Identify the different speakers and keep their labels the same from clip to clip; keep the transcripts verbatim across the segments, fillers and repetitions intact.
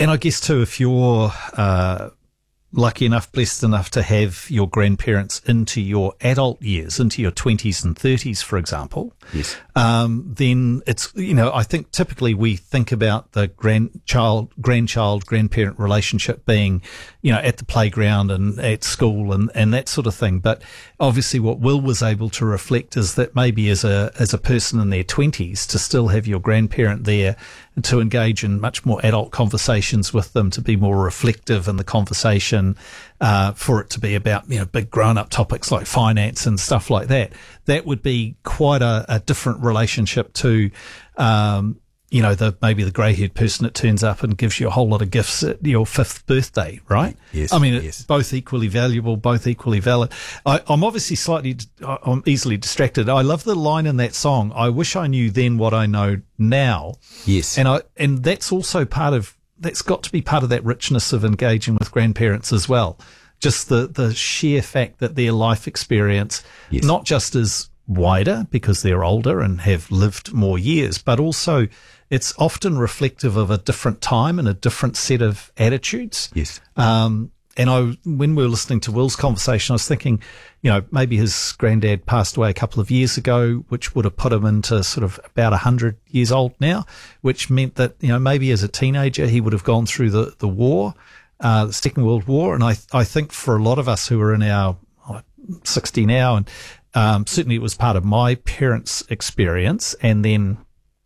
Speaker 1: and I guess too, if you're uh, lucky enough, blessed enough to have your grandparents into your adult years, into your twenties and thirties, for example,
Speaker 2: yes,
Speaker 1: um, then it's, you know, I think typically we think about the grandchild, grandchild, grandparent relationship being, you know, at the playground and at school and, and that sort of thing. But obviously what Will was able to reflect is that maybe as a, as a person in their twenties, to still have your grandparent there and to engage in much more adult conversations with them, to be more reflective in the conversation, uh, for it to be about, you know, big grown up topics like finance and stuff like that. That would be quite a, a different relationship to, um, you know, the, maybe the grey-haired person that turns up and gives you a whole lot of gifts at your fifth birthday, right?
Speaker 2: Yes.
Speaker 1: I mean,
Speaker 2: yes.
Speaker 1: it's both equally valuable, both equally valid. I, I'm obviously slightly, I'm easily distracted. I love the line in that song, I wish I knew then what I know now.
Speaker 2: Yes.
Speaker 1: And I, and that's also part of, that's got to be part of that richness of engaging with grandparents as well. Just the, the sheer fact that their life experience,
Speaker 2: yes.
Speaker 1: not just is wider because they're older and have lived more years, but also it's often reflective of a different time and a different set of attitudes.
Speaker 2: Yes.
Speaker 1: Um, and I, when we were listening to Will's conversation, I was thinking, you know, maybe his granddad passed away a couple of years ago, which would have put him into sort of about a hundred years old now, which meant that, you know, maybe as a teenager, he would have gone through the, the war, uh, the Second World War. And I, I think for a lot of us who are in our oh, sixty now, and, um, certainly it was part of my parents' experience. And then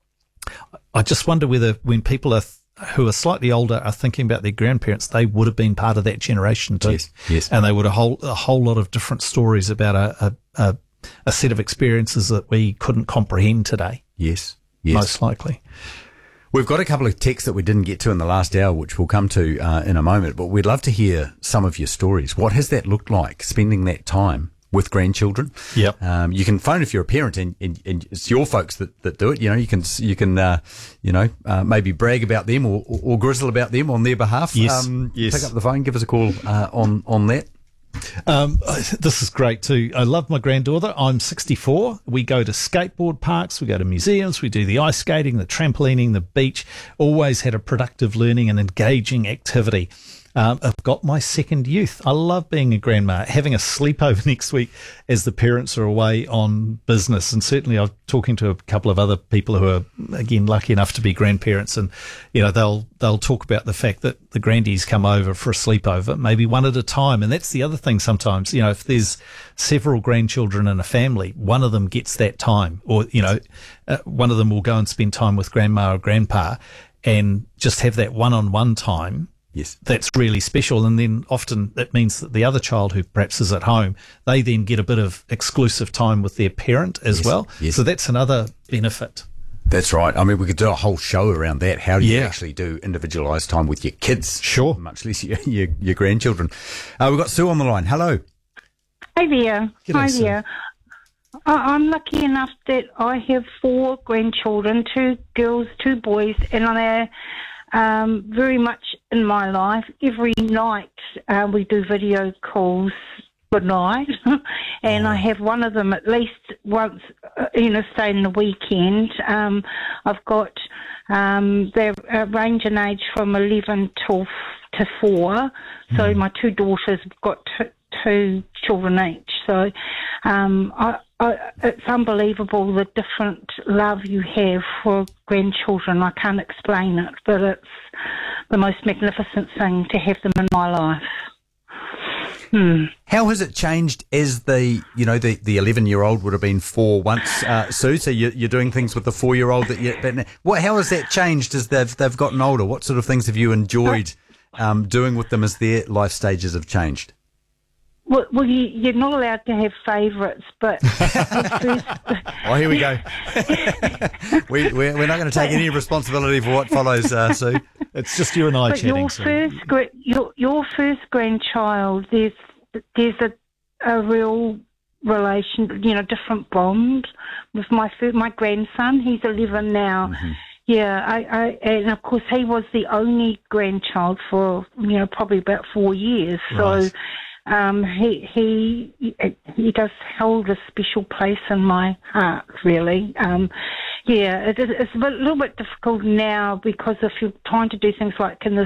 Speaker 1: I just wonder whether when people are who are slightly older are thinking about their grandparents, they would have been part of that generation too.
Speaker 2: Yes, yes.
Speaker 1: And they would have whole, a whole lot of different stories about a, a, a, a set of experiences that we couldn't comprehend today.
Speaker 2: Yes, yes.
Speaker 1: Most likely.
Speaker 2: We've got a couple of texts that we didn't get to in the last hour, which we'll come to uh, in a moment, but we'd love to hear some of your stories. What has that looked like, spending that time with grandchildren?
Speaker 1: Yep.
Speaker 2: Um, you can phone if you're a parent and, and, and it's your folks that, that do it. You know, you can, you can, uh, you know, uh, maybe brag about them or, or, or grizzle about them on their behalf.
Speaker 1: Yes.
Speaker 2: Um,
Speaker 1: yes.
Speaker 2: Pick up the phone, give us a call, uh, on, on that.
Speaker 1: Um, this is great too. I love my granddaughter. I'm sixty-four. We go to skateboard parks, we go to museums, we do the ice skating, the trampolining, the beach. Always had a productive learning and engaging activity. Um, I've got my second youth. I love being a grandma, having a sleepover next week as the parents are away on business. And certainly I'm talking to a couple of other people who are, again, lucky enough to be grandparents. And, you know, they'll, they'll talk about the fact that the grandies come over for a sleepover, maybe one at a time. And that's the other thing sometimes, you know, if there's several grandchildren in a family, one of them gets that time, or, you know, uh, one of them will go and spend time with grandma or grandpa and just have that one-on-one time.
Speaker 2: Yes.
Speaker 1: That's really special. And then often that means that the other child who perhaps is at home, they then get a bit of exclusive time with their parent as
Speaker 2: yes.
Speaker 1: well.
Speaker 2: Yes.
Speaker 1: So that's another benefit.
Speaker 2: That's right. I mean, we could do a whole show around that. How do you
Speaker 1: yeah.
Speaker 2: actually do individualised time with your kids?
Speaker 1: Sure.
Speaker 2: Much less your, your, your grandchildren. Uh, we've got Sue on the line. Hello.
Speaker 3: Hi there.
Speaker 1: G'day,
Speaker 3: Hi
Speaker 1: Sue.
Speaker 3: there. I- I'm lucky enough that I have four grandchildren, two girls, two boys, and they're um, very much in my life. Every night uh, we do video calls. Good night, and I have one of them at least once, uh, you know, stay in the weekend. Um, I've got um, they range in age from eleven to to four. So my two daughters have got two, two children each. So um, I, I, it's unbelievable the different love you have for grandchildren. I can't explain it, but it's the most magnificent thing to have them in my life. Hmm.
Speaker 2: How has it changed as the, you know, the, the eleven-year-old would have been four once, uh, Sue, so you're, you're doing things with the four-year-old that you, but what, how has that changed as they've, they've gotten older? What sort of things have you enjoyed um, doing with them as their life stages have changed?
Speaker 3: Well, well you, you're not allowed to have favourites, but... first...
Speaker 2: Oh, here we go. we, we're, we're not going to take any responsibility for what follows, uh, Sue.
Speaker 1: It's just you and I
Speaker 3: but
Speaker 1: chatting.
Speaker 3: Your
Speaker 1: so.
Speaker 3: first, gra- your, your first grandchild, there's there's a, a real relation, you know, different bond with my first, my grandson. He's eleven now.
Speaker 2: Mm-hmm.
Speaker 3: Yeah, I, I, and of course he was the only grandchild for, you know, probably about four years.
Speaker 1: Right.
Speaker 3: So um, he he he does hold a special place in my heart, really. Um, yeah, it, it's a little bit difficult now because if you're trying to do things like in the